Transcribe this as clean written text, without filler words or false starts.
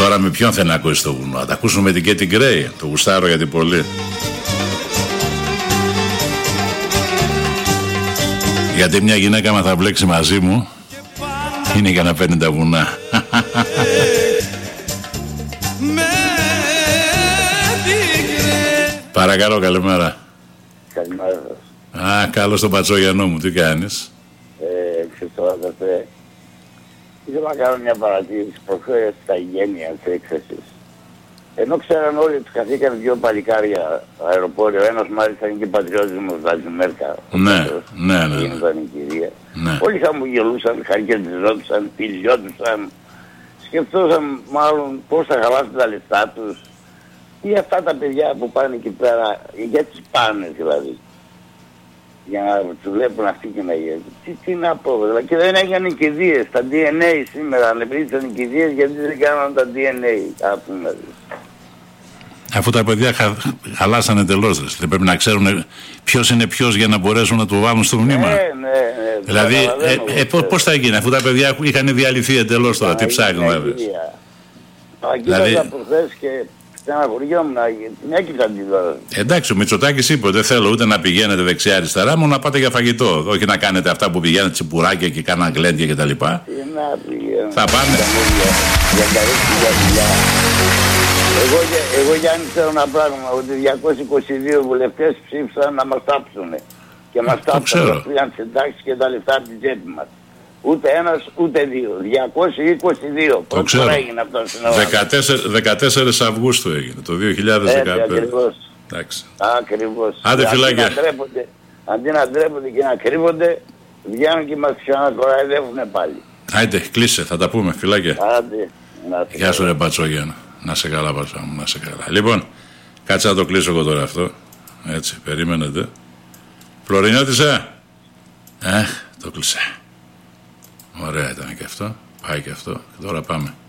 Τώρα με ποιον θέλει να ακούσει το βουνό? Θα τα ακούσουμε με την Κέτι Γκρέι. Το γουστάρω γιατί πολύ. Γιατί μια γυναίκα μα θα μπλέξει μαζί μου είναι για να παίρνει τα βουνά. Παρακαλώ, καλημέρα. Καλημέρα σας. Α, καλώς τον Πατσόγιανό μου, τι κάνεις? Ξεστρώνατε. Ήθελα να κάνω μια παρατήρηση προχθές στα Ιγένεια της έκθεσης. Ενώ ξέραν όλοι ότι καθήκαν δύο παλικάρια αεροπόριο, ένας μάλιστα είναι και πατριώτης μου, Βαζιμέρκα. Ναι. Γίνονταν η κυρία. Ναι. Όλοι χαμογελούσαν, χαρκεντιζόντουσαν, πηλιόντουσαν. Σκεφτόσαν μάλλον πώς θα χαλάσουν τα λεφτά τους. Ή αυτά τα παιδιά που πάνε εκεί πέρα, γιατί πάνε δηλαδή. Για να τους βλέπουν αυτοί και να γίνουν. Τι να πω, δηλαδή. Και δεν έγιναν οι κηδείες, τα DNA σήμερα. Αν επρίσαν οι κηδείες, γιατί δεν κάναν τα DNA. Αφού τα παιδιά χαλάσανε εντελώς, δεν πρέπει να ξέρουν ποιος είναι ποιος για να μπορέσουν να το βάλουν στο μνήμα. Ναι. Δηλαδή, πώς θα γίνει, αφού τα παιδιά είχαν διαλυθεί εντελώς τώρα, τι ψάχνουν βέβαια. Δηλαδή, προχθές και στεναχωριόμουν, την έκυψα την τώρα. Εντάξει, ο Μητσοτάκης είπε ότι δεν θέλω ούτε να πηγαίνετε δεξιά-αριστερά, μόνο να πάτε για φαγητό. Όχι να κάνετε αυτά που πηγαίνετε τσιπουράκια και κάναν γλέντια κτλ. Θα πάνε. Για δουλειά. Εγώ Γιάννη ξέρω ένα πράγμα, ότι 222 βουλευτές ψήφισαν να μας τάψουν. Και μας τάψουν, μας πήγαν σε τάξη και τα λεφτά από την τσέπη μας. Ούτε ένας, ούτε δύο. 222. Το ξέρω. Έγινε αυτό στην Ελλάδα. 14 Αυγούστου έγινε, το 2015. Ακριβώς. Εντάξει. Ακριβώς. Άντε φιλάκια. Αντί να ντρέπονται και να κρύβονται, βγαίνουν και μας ξανακοραϊδεύουν πάλι. Άντε, κλείσε, θα τα πούμε, φιλάκια. Άντε. Γεια σου ρε Πατσόγιανο. Να σε καλά, Πατσά μου, να σε καλά. Λοιπόν, κάτσε να το κλείσω εγώ τώρα αυτό. Έτσι, περίμενετε. Φλωρινιώτησα. Το κλείσα. Ωραία ήταν και αυτό. Πάει και αυτό. Και τώρα πάμε.